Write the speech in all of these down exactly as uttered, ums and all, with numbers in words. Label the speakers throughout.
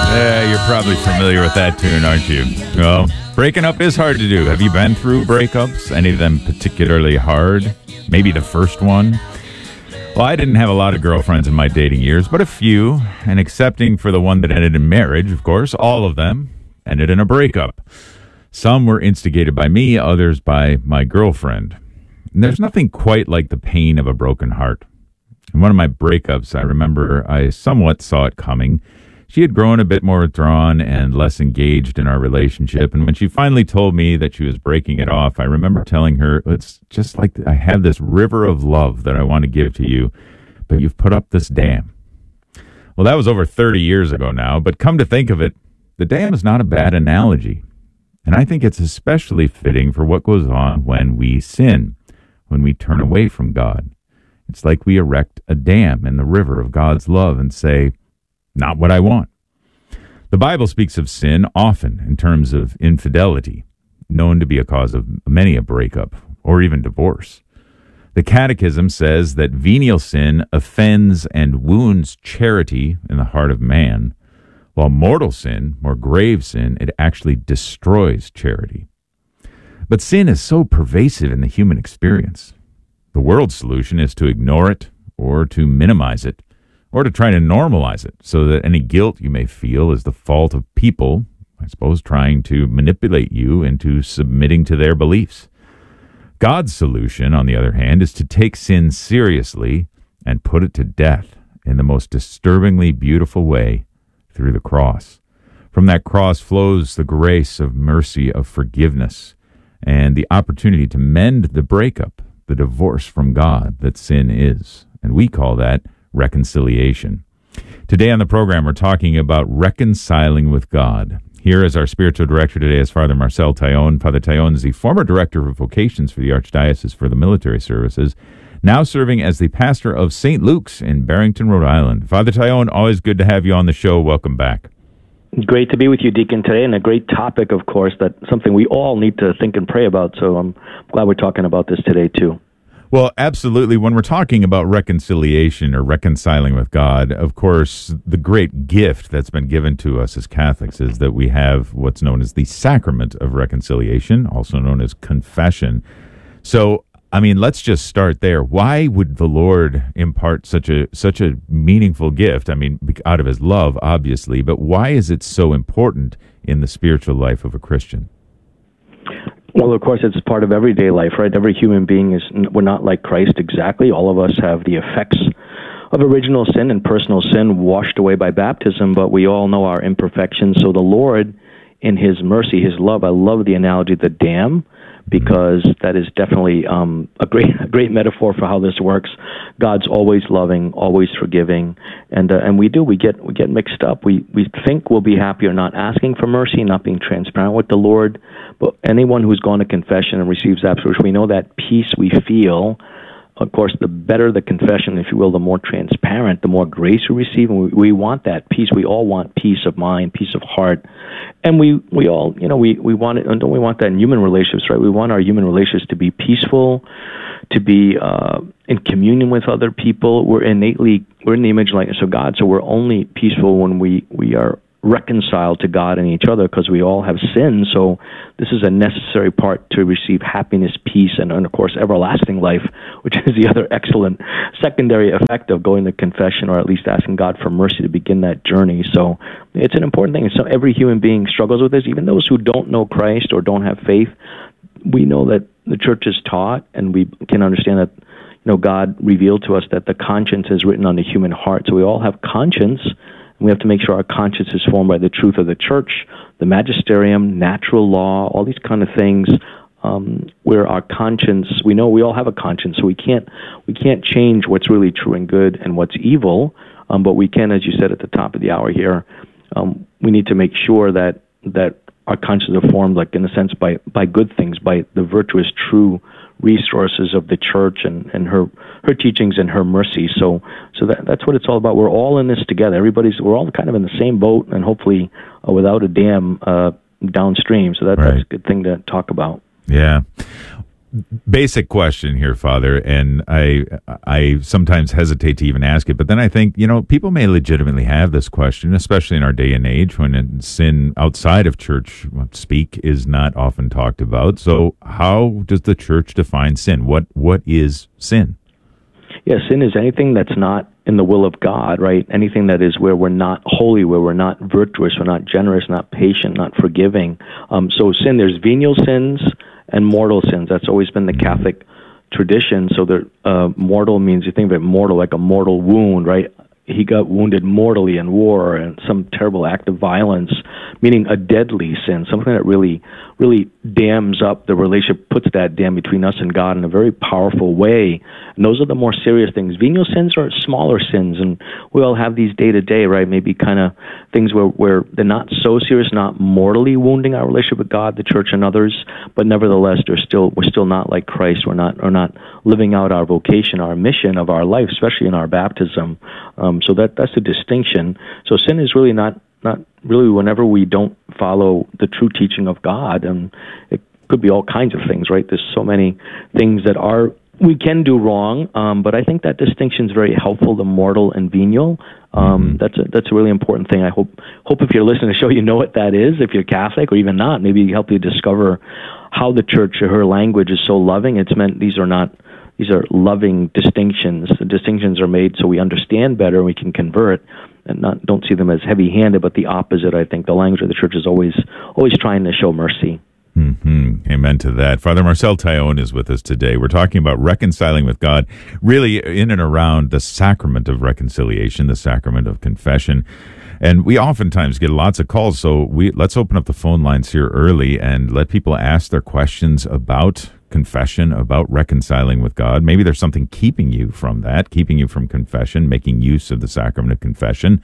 Speaker 1: Yeah, you're probably familiar with that tune, aren't you? Well, breaking up is hard to do. Have you been through breakups? Any of them particularly hard? Maybe the first one? Well, I didn't have a lot of girlfriends in my dating years, but a few, and excepting for the one that ended in marriage, of course, all of them ended in a breakup. Some were instigated by me, others by my girlfriend. And there's nothing quite like the pain of a broken heart. In one of my breakups, I remember I somewhat saw it coming. She had grown a bit more withdrawn and less engaged in our relationship, and when she finally told me that she was breaking it off, I remember telling her, it's just like I have this river of love that I want to give to you, but you've put up this dam. Well, that was over thirty years ago now, but come to think of it, the dam is not a bad analogy, and I think it's especially fitting for what goes on when we sin, when we turn away from God. It's like we erect a dam in the river of God's love and say, not what I want. The Bible speaks of sin often in terms of infidelity, known to be a cause of many a breakup or even divorce. The Catechism says that venial sin offends and wounds charity in the heart of man, while mortal sin, more grave sin, it actually destroys charity. But sin is so pervasive in the human experience. The world's solution is to ignore it or to minimize it, or to try to normalize it so that any guilt you may feel is the fault of people, I suppose, trying to manipulate you into submitting to their beliefs. God's solution, on the other hand, is to take sin seriously and put it to death in the most disturbingly beautiful way through the cross. From that cross flows the grace of mercy, of forgiveness, and the opportunity to mend the breakup, the divorce from God that sin is. And we call that reconciliation. Today on the program, we're talking about reconciling with God. Here as our spiritual director today is Father Marcel Taillon. Father Taillon is the former director of vocations for the Archdiocese for the Military Services, now serving as the pastor of Saint Luke's in Barrington, Rhode Island. Father Taillon, always good to have you on the show. Welcome back.
Speaker 2: Great to be with you, Deacon, today, and a great topic, of course, that's something we all need to think and pray about, so I'm glad we're talking about this today, too.
Speaker 1: Well, absolutely. When we're talking about reconciliation or reconciling with God, of course, the great gift that's been given to us as Catholics is that we have what's known as the sacrament of reconciliation, also known as confession. So, I mean, let's just start there. Why would the Lord impart such a such a meaningful gift? I mean, out of his love, obviously, but why is it so important in the spiritual life of a Christian?
Speaker 2: Well, of course, it's part of everyday life, right? Every human being is, we're not like Christ exactly. All of us have the effects of original sin and personal sin washed away by baptism, but we all know our imperfections. So the Lord, in his mercy, his love, I love the analogy of the dam, because that is definitely um, a great a great metaphor for how this works. God's always loving, always forgiving, and uh, and we do we get we get mixed up. We we think we'll be happier not asking for mercy, not being transparent with the Lord. But anyone who's gone to confession and receives absolution, we know that peace we feel. Of course, the better the confession, if you will, the more transparent, the more grace we receive, and we, we want that peace. We all want peace of mind, peace of heart, and we, we all, you know, we, we want it, and don't we want that in human relationships, right? We want our human relationships to be peaceful, to be uh, in communion with other people. We're innately, we're in the image and likeness of God, so we're only peaceful when we, we are reconciled to God and each other, because we all have sinned. So this is a necessary part to receive happiness, peace, and, and of course, everlasting life, which is the other excellent secondary effect of going to confession, or at least asking God for mercy to begin that journey. So it's an important thing. So every human being struggles with this, even those who don't know Christ or don't have faith. We know that the Church is taught, and we can understand that, you know, God revealed to us that the conscience is written on the human heart. So we all have conscience. We have to make sure our conscience is formed by the truth of the Church, the magisterium, natural law, all these kind of things, um, where our conscience, we know we all have a conscience, so we can't we can't change what's really true and good and what's evil, um, but we can, as you said at the top of the hour here, um, we need to make sure that that our conscience are formed, like in a sense, by, by good things, by the virtuous, true resources of the Church and, and her her teachings and her mercy. So so that that's what it's all about. We're all in this together. Everybody's we're all kind of in the same boat, and hopefully uh, without a dam uh, downstream. So that, right. That's a good thing to talk about.
Speaker 1: Yeah. basic question here, Father, and I I sometimes hesitate to even ask it, but then I think, you know, people may legitimately have this question, especially in our day and age when sin outside of church speak is not often talked about. So how does the church define sin? What What is sin?
Speaker 2: Yeah, sin is anything that's not in the will of God, right? Anything that is where we're not holy, where we're not virtuous, we're not generous, not patient, not forgiving. Um, so sin, there's venial sins and mortal sins. That's always been the Catholic tradition. So the uh, mortal means, you think of it mortal, like a mortal wound, right? He got wounded mortally in war and some terrible act of violence, meaning a deadly sin, something that really, really dams up the relationship, puts that dam between us and God in a very powerful way. And those are the more serious things. Venial sins are smaller sins, and we all have these day to day, right? Maybe kind of things where, where they're not so serious, not mortally wounding our relationship with God, the church, and others, but nevertheless, they're still we're still not like Christ. We're not we're not living out our vocation, our mission of our life, especially in our baptism. Um, so that that's the distinction. So sin is really not not really whenever we don't follow the true teaching of God, and it could be all kinds of things, right? There's so many things that are we can do wrong, um, but I think that distinction is very helpful, the mortal and venial. Um, that's a, that's a really important thing. I hope hope if you're listening to the show, you know what that is. If you're Catholic or even not, maybe help you discover how the church or her language is so loving. It's meant these are not these are loving distinctions. The distinctions are made so we understand better and we can convert, and not don't see them as heavy-handed, but the opposite. I think the language of the church is always always trying to show mercy.
Speaker 1: Mm-hmm. Amen to that. Father Marcel Taillon is with us today. We're talking about reconciling with God, really in and around the sacrament of reconciliation, the sacrament of confession. And we oftentimes get lots of calls, so we let's open up the phone lines here early and let people ask their questions about confession, about reconciling with God. Maybe there's something keeping you from that, keeping you from confession, making use of the sacrament of confession.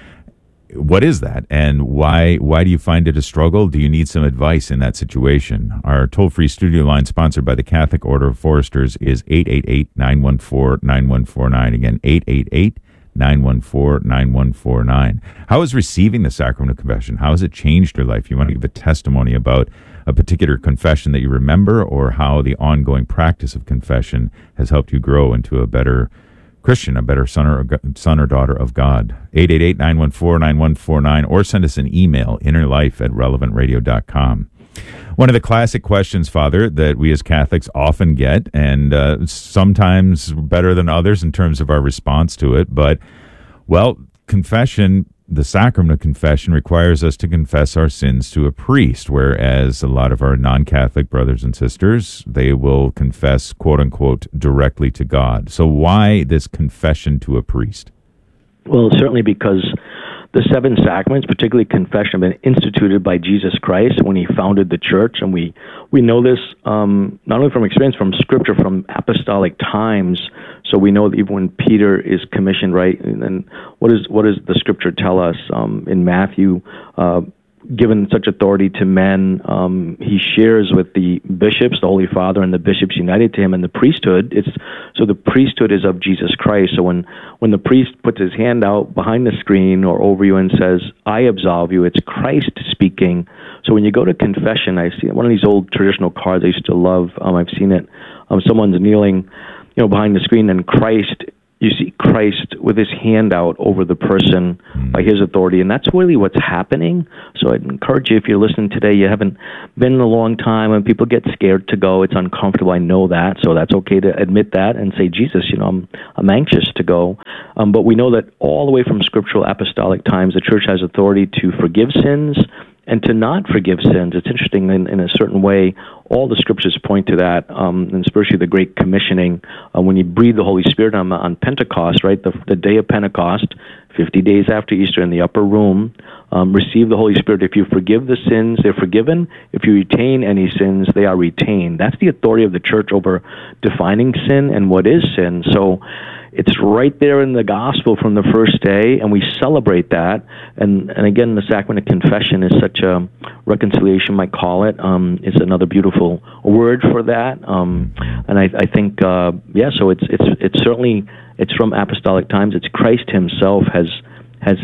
Speaker 1: What is that, and why why do you find it a struggle? Do you need some advice in that situation? Our toll-free studio line, sponsored by the Catholic Order of Foresters, is eight eight eight, nine one four, nine one four nine. Again, eight eight eight, nine one four, nine one four nine. How is receiving the sacrament of confession? How has it changed your life? You want to give a testimony about a particular confession that you remember, or how the ongoing practice of confession has helped you grow into a better Christian, a better son or, son or daughter of God. eight eight eight, nine one four, nine one four nine, or send us an email, innerlife at relevant radio dot com. One of the classic questions, Father, that we as Catholics often get, and uh, sometimes better than others in terms of our response to it, but, well, confession, the sacrament of confession requires us to confess our sins to a priest, whereas a lot of our non-Catholic brothers and sisters, they will confess, quote-unquote, directly to God. So why this confession to a priest?
Speaker 2: Well, certainly because the seven sacraments, particularly confession, have been instituted by Jesus Christ when he founded the church, and we, we know this um, not only from experience, from Scripture, from apostolic times. So we know that even when Peter is commissioned, right, and then what is what does the Scripture tell us um, in Matthew? Uh, given such authority to men, um, he shares with the bishops, the Holy Father, and the bishops united to him, and the priesthood. It's so the priesthood is of Jesus Christ. So when when the priest puts his hand out behind the screen or over you and says, "I absolve you," it's Christ speaking. So when you go to confession, I see one of these old traditional cards I used to love. Um, I've seen it. Um, someone's kneeling, you know, behind the screen, and Christ. You see Christ with his hand out over the person by his authority, and that's really what's happening. So I'd encourage you, if you're listening today, you haven't been in a long time, and people get scared to go. It's uncomfortable. I know that, so that's okay to admit that and say, Jesus, you know, I'm I'm anxious to go. Um, but we know that all the way from scriptural apostolic times, the church has authority to forgive sins and to not forgive sins. It's interesting, in, in a certain way, all the scriptures point to that, um, and especially the Great Commissioning, uh, when you breathe the Holy Spirit on, on Pentecost, right, the, the day of Pentecost, fifty days after Easter, in the upper room, um, receive the Holy Spirit. If you forgive the sins, they're forgiven. If you retain any sins, they are retained. That's the authority of the church over defining sin and what is sin. So it's right there in the gospel from the first day, and we celebrate that. And and again, the sacrament of confession is such a reconciliation, might call it. Um, it's another beautiful word for that. Um, and I, I think, uh, yeah. So it's it's it's certainly it's from apostolic times. It's Christ Himself has has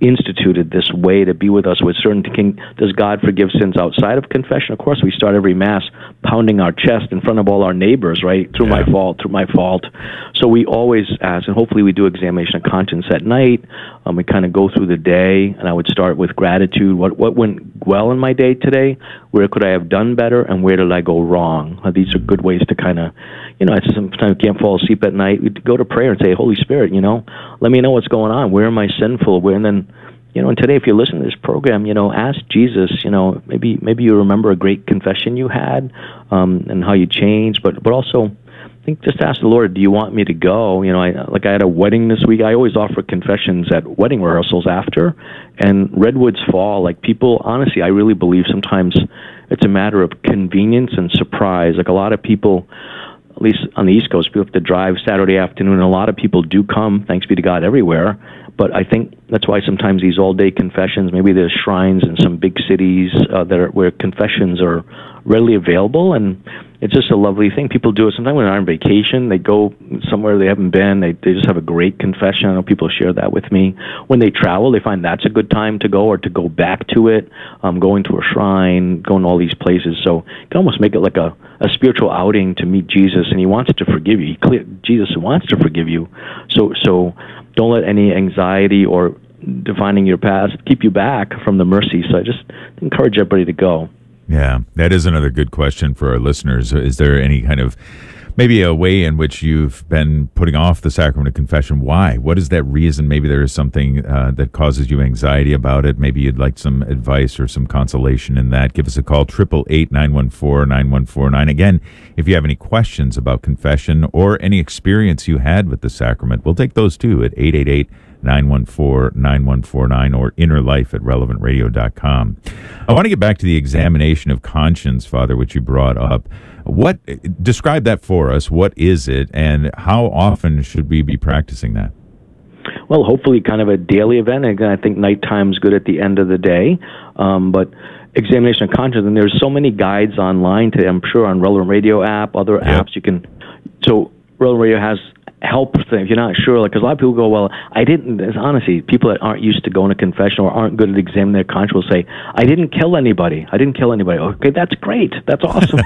Speaker 2: instituted this way to be with us with certain thinking. Does God forgive sins outside of confession? Of course, we start every Mass pounding our chest in front of all our neighbors, right? Through
Speaker 1: Yeah.
Speaker 2: my fault, through my fault. So we always ask, and hopefully we do examination of conscience at night. Um, we kind of go through the day, and I would start with gratitude. What what went well in my day today? Where could I have done better, and where did I go wrong? Uh, these are good ways to kind of, you know, I sometimes can't fall asleep at night. We go to prayer and say, Holy Spirit, you know, let me know what's going on. Where am I sinful? Where, and then, you know, and today, if you listen to this program, you know, ask Jesus, you know, maybe maybe you remember a great confession you had, um, and how you changed, but but also, I think just ask the Lord, do you want me to go? You know, I, like I had a wedding this week. I always offer confessions at wedding rehearsals after, and redwoods fall. Like people, honestly, I really believe sometimes it's a matter of convenience and surprise. Like a lot of people, at least on the East Coast, people have to drive Saturday afternoon, and a lot of people do come, thanks be to God, everywhere. But I think that's why sometimes these all-day confessions, maybe there's shrines in some big cities uh, that are, where confessions are readily available, and it's just a lovely thing. People do it sometimes when they're on vacation. They go somewhere they haven't been. They they just have a great confession. I know people share that with me. When they travel, they find that's a good time to go or to go back to it, um, going to a shrine, going to all these places. So you can almost make it like a, a spiritual outing to meet Jesus, and he wants to forgive you. He clear, Jesus wants to forgive you. So so don't let any anxiety or defining your past keep you back from the mercy. So I just encourage everybody to go.
Speaker 1: Yeah, that is another good question for our listeners. Is there any kind of, maybe a way in which you've been putting off the sacrament of confession? Why? What is that reason? Maybe there is something uh, that causes you anxiety about it. Maybe you'd like some advice or some consolation in that. Give us a call, eight eight eight, nine one four, nine one four nine. Again, if you have any questions about confession or any experience you had with the sacrament, we'll take those too at eight eight eight, nine one four, nine one four nine or innerlife at relevant radio dot com. I want to get back to the examination of conscience, Father, which you brought up. What, describe that for us. What is it, and how often should we be practicing that?
Speaker 2: Well, hopefully kind of a daily event. Again, I think nighttime's good at the end of the day, um, but examination of conscience, and there's so many guides online today, I'm sure, on Relevant Radio app, other
Speaker 1: Yep.
Speaker 2: apps you can, so Relevant Radio has help thing. If you're not sure, like, because a lot of people go, well, I didn't, honestly, people that aren't used to going to confession or aren't good at examining their conscience will say, I didn't kill anybody. I didn't kill anybody. Okay, that's great. That's awesome.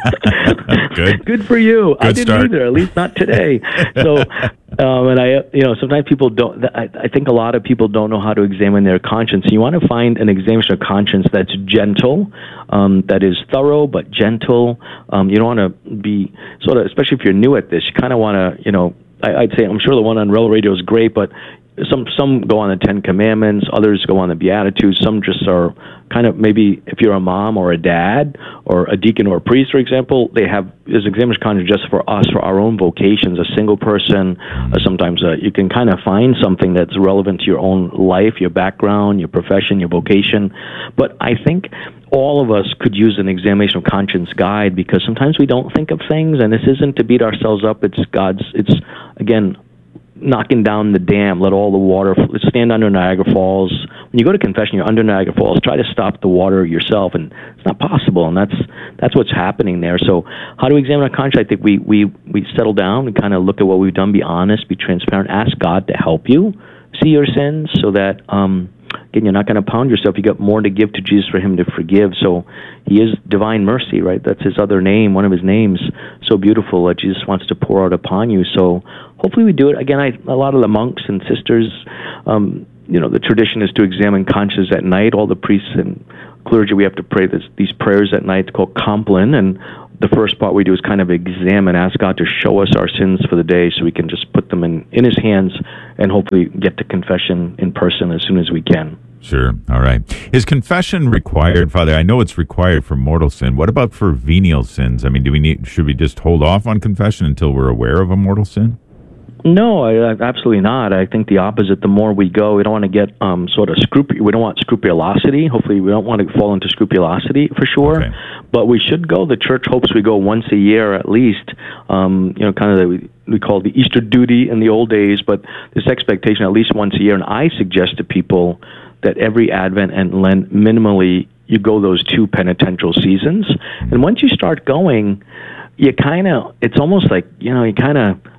Speaker 1: Good.
Speaker 2: Good for you.
Speaker 1: Good
Speaker 2: I didn't
Speaker 1: start.
Speaker 2: either, at least not today. So, um, and I, you know, sometimes people don't, I, I think a lot of people don't know how to examine their conscience. You want to find an examination of conscience that's gentle, um, that is thorough but gentle. Um, you don't want to be sort of, especially if you're new at this, you kind of want to, you know, I, I'd say, I'm sure the one on Rel Radio is great, but some some go on the Ten Commandments, others go on the Beatitudes, some just are kind of, maybe if you're a mom or a dad or a deacon or a priest, for example, they have, there's examination of conscience just for us, for our own vocations, a single person, uh, sometimes uh, you can kind of find something that's relevant to your own life, your background, your profession, your vocation, but I think all of us could use an examination of conscience guide, because sometimes we don't think of things, and this isn't to beat ourselves up, it's God's, it's, again, knocking down the dam, let all the water, let's stand under Niagara Falls. When you go to confession, you're under Niagara Falls, try to stop the water yourself, and it's not possible, and that's that's what's happening there. So how do we examine our conscience? I think we, we, we settle down, we kind of look at what we've done, be honest, be transparent, ask God to help you see your sins, so that, um, again, you're not going to pound yourself. You got more to give to Jesus for him to forgive. So he is divine mercy, right? That's his other name, one of his names. So beautiful that Jesus wants to pour out upon you. So hopefully we do it. Again, I, a lot of the monks and sisters, um, you know, the tradition is to examine conscience at night. All the priests and clergy, we have to pray this, these prayers at night. It's called Compline, and the first part we do is kind of examine, ask God to show us our sins for the day, so we can just put them in, in his hands and hopefully get to confession in person as soon as we can.
Speaker 1: Sure. All right. Is confession required, Father? I know it's required for mortal sin. What about for venial sins? I mean, do we need, should we just hold off on confession until we're aware of a mortal sin?
Speaker 2: No, I, I, absolutely not. I think the opposite. The more we go, we don't want to get um, sort of scrupu- we don't want scrupulosity. Hopefully, we don't want to fall into scrupulosity for sure.
Speaker 1: Okay.
Speaker 2: But we should go. The church hopes we go once a year at least. Um, you know, kind of the, we call it the Easter duty in the old days, but this expectation at least once a year. And I suggest to people that every Advent and Lent, minimally, you go those two penitential seasons. And once you start going, you kind of, it's almost like, you know, you kind of,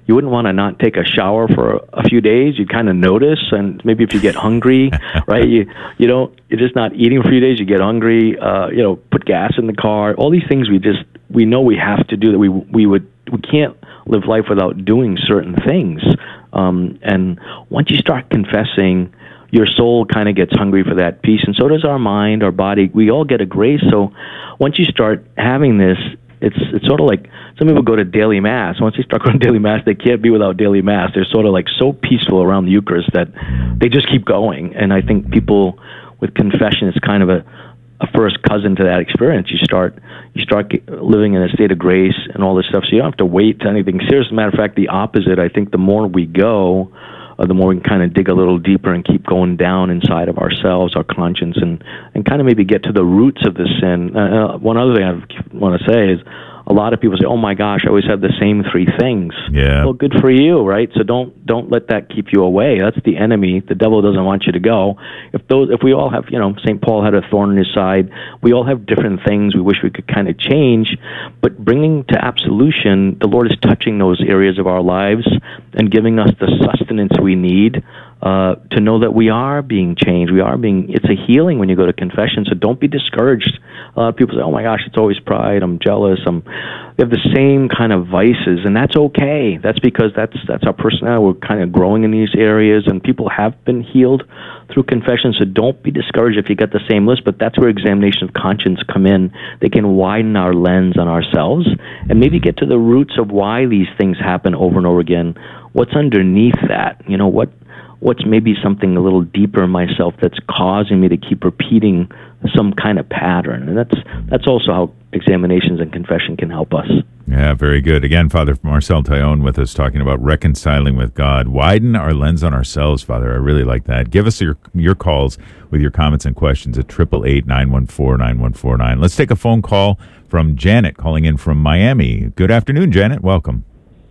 Speaker 2: you wouldn't want to not take a shower for a few days. You kind of notice, and maybe if you get hungry, right? You you don't you're just not eating for a few days. You get hungry. Uh, you know, put gas in the car. All these things we just we know we have to do. That we we would we can't live life without doing certain things. Um, and once you start confessing, your soul kind of gets hungry for that peace, and so does our mind, our body. We all get a grace. So once you start having this, it's it's sort of like some people go to daily mass. Once they start going to daily mass, they can't be without daily mass. They're sort of like so peaceful around the Eucharist that they just keep going. And I think people with confession is kind of a, a first cousin to that experience. You start you start living in a state of grace and all this stuff, so you don't have to wait to anything serious. As a matter of fact, the opposite. I think the more we go, uh, the more we can kind of dig a little deeper and keep going down inside of ourselves, our conscience, and, and kind of maybe get to the roots of the sin. Uh, one other thing I want to say is, a lot of people say, "Oh my gosh, I always have the same three things."
Speaker 1: Yeah.
Speaker 2: Well, good for you, right? So don't don't let that keep you away. That's the enemy. The devil doesn't want you to go. If those, if we all have, you know, Saint Paul had a thorn in his side. We all have different things we wish we could kind of change, but bringing to absolution, the Lord is touching those areas of our lives and giving us the sustenance we need uh, to know that we are being changed. We are being. It's a healing when you go to confession. So don't be discouraged. A lot of people say, "Oh my gosh, it's always pride. I'm jealous. I'm." They have the same kind of vices, and that's okay. That's because that's that's our personality. We're kind of growing in these areas, and people have been healed through confession. So don't be discouraged if you get the same list. But that's where examination of conscience come in. They can widen our lens on ourselves and maybe get to the roots of why these things happen over and over again. What's underneath that? You know, what what's maybe something a little deeper in myself that's causing me to keep repeating some kind of pattern. And that's that's also how examinations and confession can help us.
Speaker 1: Yeah, very good. Again, Father Marcel Taillon with us talking about reconciling with God. Widen our lens on ourselves, Father. I really like that. Give us your your calls with your comments and questions at eight eight eight, nine one four, nine one four nine. Let's take a phone call from Janet calling in from Miami. Good afternoon, Janet. Welcome.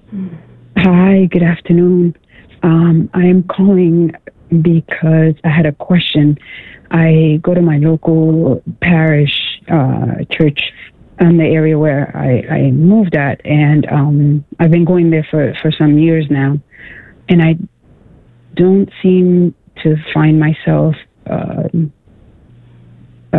Speaker 3: Hi, good afternoon. Um, I am calling because I had a question. I go to my local parish uh, church in the area where I, I moved at, and um, I've been going there for, for some years now, and I don't seem to find myself uh, uh,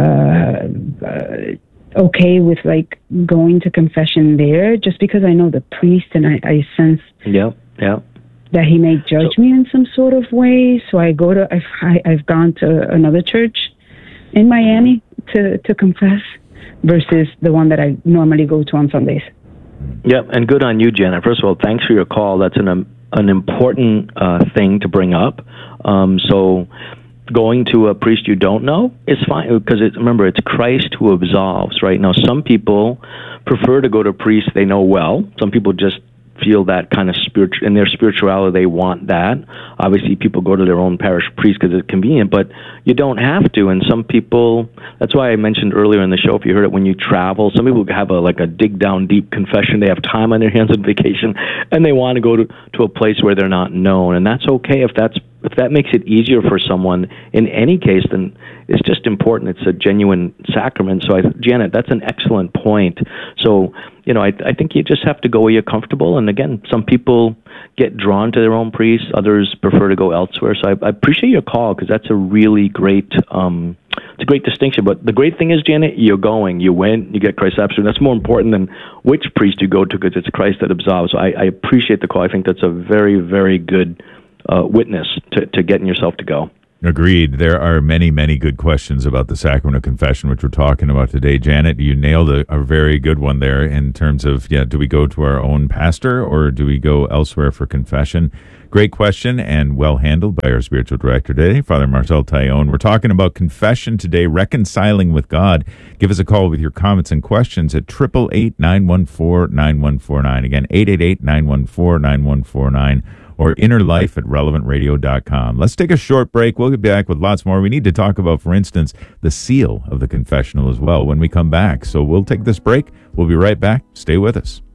Speaker 3: uh, okay with like going to confession there, just because I know the priest, and I, I sense
Speaker 2: yeah, yeah.
Speaker 3: that he may judge me in some sort of way. So I go to, I've, I, I've gone to another church in Miami to, to confess versus the one that I normally go to on Sundays.
Speaker 2: Yep, and good on you, Janet. First of all, thanks for your call. That's an um, an important uh, thing to bring up. Um, so going to a priest you don't know is fine, because it, remember, it's Christ who absolves, right? Now, some people prefer to go to priests they know well. Some people just feel that kind of spirit in their spirituality, they want that. Obviously, people go to their own parish priest because it's convenient, but you don't have to. And some people, that's why I mentioned earlier in the show, if you heard it, when you travel, some people have a like a dig down deep confession. They have time on their hands on vacation, and they want to go to, to a place where they're not known. And that's okay if that's if that makes it easier for someone. In any case, then it's just important. It's a genuine sacrament. So, I, Janet, that's an excellent point. So, you know, I, I think you just have to go where you're comfortable. And again, some people get drawn to their own priests. Others prefer to go elsewhere. So I, I appreciate your call, because that's a really great, um, it's a great distinction. But the great thing is, Janet, you're going. You went. You get Christ's absolution. That's more important than which priest you go to, because it's Christ that absolves. So I, I appreciate the call. I think that's a very, very good uh, witness to, to getting yourself to go.
Speaker 1: Agreed. There are many, many good questions about the sacrament of confession, which we're talking about today. Janet, you nailed a, a very good one there in terms of, yeah, do we go to our own pastor or do we go elsewhere for confession? Great question, and well handled by our spiritual director today, Father Marcel Taillon. We're talking about confession today, reconciling with God. Give us a call with your comments and questions at eight eight eight, nine one four, nine one four nine. Again, eight eight eight, nine one four, nine one four nine. Or innerlife at relevant radio dot com. Let's take a short break. We'll get back with lots more. We need to talk about, for instance, the seal of the confessional as well when we come back. So we'll take this break. We'll be right back. Stay with us.